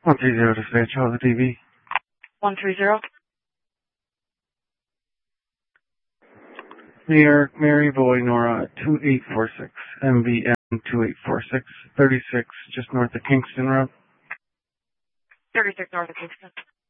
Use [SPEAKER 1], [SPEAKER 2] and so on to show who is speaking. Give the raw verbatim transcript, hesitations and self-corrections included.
[SPEAKER 1] one three zero dispatch, how's the T V?
[SPEAKER 2] one three zero.
[SPEAKER 1] New York, Mary Boy, Nora, two eight four six, M V M two eight four six, thirty-six, just north of Kingston Road.
[SPEAKER 2] thirty-six north of Kingston.